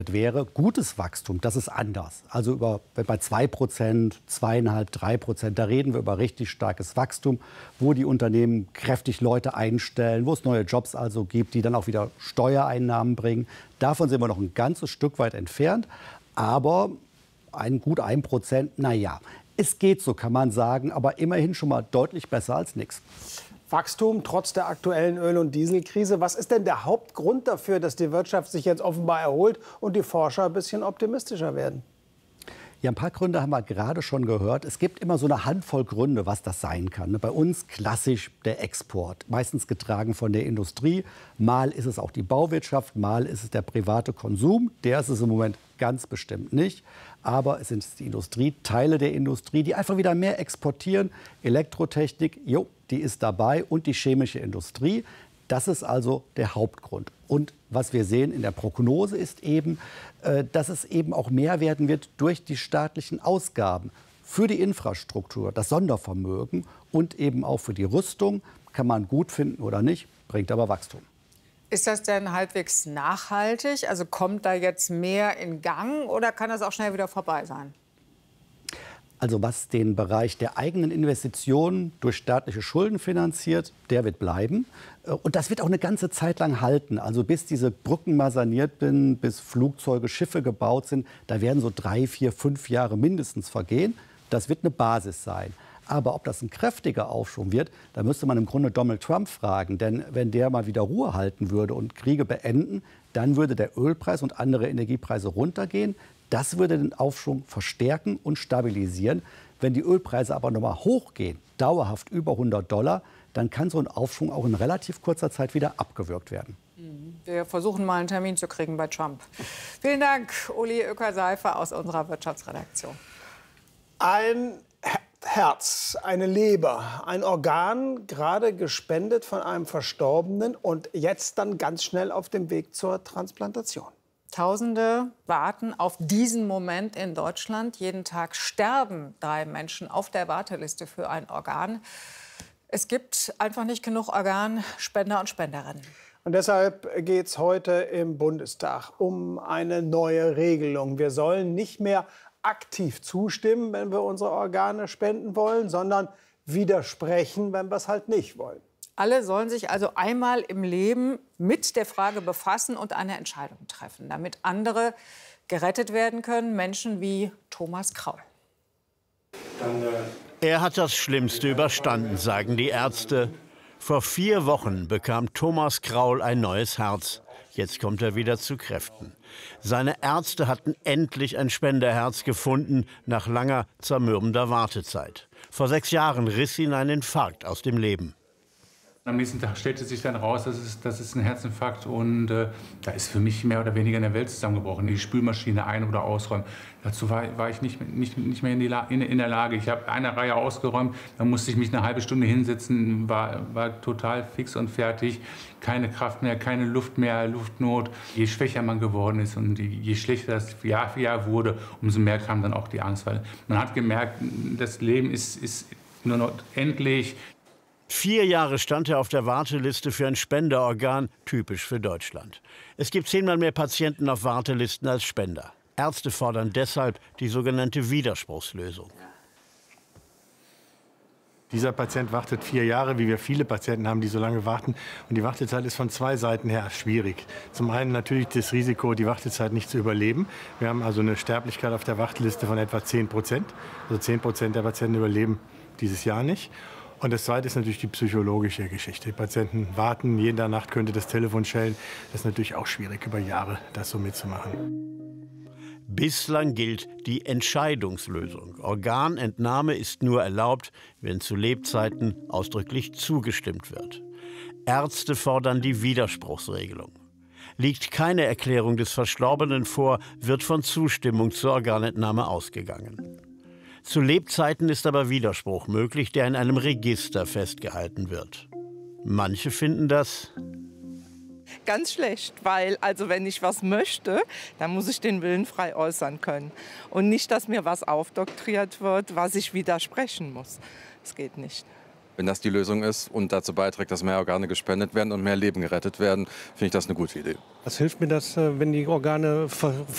wäre gutes Wachstum, das ist anders. Also bei 2%, 2,5%, 3%, da reden wir über richtig starkes Wachstum, wo die Unternehmen kräftig Leute einstellen, wo es neue Jobs also gibt, die dann auch wieder Steuereinnahmen bringen. Davon sind wir noch ein ganzes Stück weit entfernt. Aber gut 1%, naja, es geht so, kann man sagen, aber immerhin schon mal deutlich besser als nichts. Wachstum trotz der aktuellen Öl- und Dieselkrise. Was ist denn der Hauptgrund dafür, dass die Wirtschaft sich jetzt offenbar erholt und die Forscher ein bisschen optimistischer werden? Ja, ein paar Gründe haben wir gerade schon gehört. Es gibt immer so eine Handvoll Gründe, was das sein kann. Bei uns klassisch der Export, meistens getragen von der Industrie. Mal ist es auch die Bauwirtschaft, mal ist es der private Konsum. Der ist es im Moment ganz bestimmt nicht. Aber es sind die Industrie, Teile der Industrie, die einfach wieder mehr exportieren. Elektrotechnik, die ist dabei, und die chemische Industrie. Das ist also der Hauptgrund. Und was wir sehen in der Prognose ist eben, dass es eben auch mehr werden wird durch die staatlichen Ausgaben für die Infrastruktur, das Sondervermögen und eben auch für die Rüstung. Kann man gut finden oder nicht, bringt aber Wachstum. Ist das denn halbwegs nachhaltig? Also kommt da jetzt mehr in Gang oder kann das auch schnell wieder vorbei sein? Also was den Bereich der eigenen Investitionen durch staatliche Schulden finanziert, der wird bleiben. Und das wird auch eine ganze Zeit lang halten. Also bis diese Brücken mal saniert sind, bis Flugzeuge, Schiffe gebaut sind, da werden so 3, 4, 5 Jahre mindestens vergehen. Das wird eine Basis sein. Aber ob das ein kräftiger Aufschwung wird, da müsste man im Grunde Donald Trump fragen. Denn wenn der mal wieder Ruhe halten würde und Kriege beenden, dann würde der Ölpreis und andere Energiepreise runtergehen. Das würde den Aufschwung verstärken und stabilisieren. Wenn die Ölpreise aber noch mal hochgehen, dauerhaft über $100, dann kann so ein Aufschwung auch in relativ kurzer Zeit wieder abgewürgt werden. Wir versuchen mal einen Termin zu kriegen bei Trump. Vielen Dank, Uli Oecker-Seifer aus unserer Wirtschaftsredaktion. Ein Herz, eine Leber, ein Organ, gerade gespendet von einem Verstorbenen und jetzt dann ganz schnell auf dem Weg zur Transplantation. Tausende warten auf diesen Moment in Deutschland. Jeden Tag sterben 3 Menschen auf der Warteliste für ein Organ. Es gibt einfach nicht genug Organspender und Spenderinnen. Und deshalb geht es heute im Bundestag um eine neue Regelung. Wir sollen nicht mehr aktiv zustimmen, wenn wir unsere Organe spenden wollen, sondern widersprechen, wenn wir es halt nicht wollen. Alle sollen sich also einmal im Leben mit der Frage befassen und eine Entscheidung treffen, damit andere gerettet werden können, Menschen wie Thomas Kraul. Er hat das Schlimmste überstanden, sagen die Ärzte. Vor 4 Wochen bekam Thomas Kraul ein neues Herz. Jetzt kommt er wieder zu Kräften. Seine Ärzte hatten endlich ein Spenderherz gefunden, nach langer, zermürbender Wartezeit. Vor 6 Jahren riss ihn ein Infarkt aus dem Leben. Am nächsten Tag stellte sich dann raus, das ist ein Herzinfarkt. Und da ist für mich mehr oder weniger eine Welt zusammengebrochen. Die Spülmaschine ein- oder ausräumen. Dazu war ich nicht mehr in der Lage. Ich habe eine Reihe ausgeräumt, dann musste ich mich eine halbe Stunde hinsetzen, war total fix und fertig. Keine Kraft mehr, keine Luft mehr, Luftnot. Je schwächer man geworden ist und je schlechter das Jahr für Jahr wurde, umso mehr kam dann auch die Angst. Weil man hat gemerkt, das Leben ist nur noch endlich. 4 Jahre stand er auf der Warteliste für ein Spenderorgan, typisch für Deutschland. Es gibt 10-mal mehr Patienten auf Wartelisten als Spender. Ärzte fordern deshalb die sogenannte Widerspruchslösung. Dieser Patient wartet 4 Jahre, wie wir viele Patienten haben, die so lange warten. Und die Wartezeit ist von 2 Seiten her schwierig. Zum einen natürlich das Risiko, die Wartezeit nicht zu überleben. Wir haben also eine Sterblichkeit auf der Warteliste von etwa 10%. Also 10% der Patienten überleben dieses Jahr nicht. Und das Zweite ist natürlich die psychologische Geschichte. Die Patienten warten, jede Nacht könnte das Telefon schellen. Das ist natürlich auch schwierig, über Jahre das so mitzumachen. Bislang gilt die Entscheidungslösung. Organentnahme ist nur erlaubt, wenn zu Lebzeiten ausdrücklich zugestimmt wird. Ärzte fordern die Widerspruchsregelung. Liegt keine Erklärung des Verstorbenen vor, wird von Zustimmung zur Organentnahme ausgegangen. Zu Lebzeiten ist aber Widerspruch möglich, der in einem Register festgehalten wird. Manche finden das ganz schlecht, weil also wenn ich was möchte, dann muss ich den Willen frei äußern können. Und nicht, dass mir was aufdoktriert wird, was ich widersprechen muss. Das geht nicht. Wenn das die Lösung ist und dazu beiträgt, dass mehr Organe gespendet werden und mehr Leben gerettet werden, finde ich das eine gute Idee. Was hilft mir das, wenn die Organe